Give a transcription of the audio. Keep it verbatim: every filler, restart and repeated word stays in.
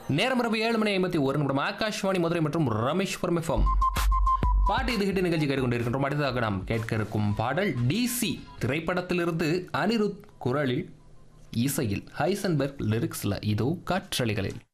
நேரம் இரவு ஏழு மணி ஐம்பத்தி ஒரு நிமிடம் ஆகாஷ்வாணி மதுரை மற்றும் ரமேஸ்வரம் எஃப்எம் பாட்டு இது ஹிட் நிகழ்ச்சி கேட்டுக்கொண்டிருக்கின்றோம். அடுத்ததாக நாம் கேட்க இருக்கும் பாடல் டிசி திரைப்படத்திலிருந்து அனிருத் குரலில் இசையில் ஹைசன்பர்க் லிரிக்ஸ்ல இதோ காற்றலைகளில்.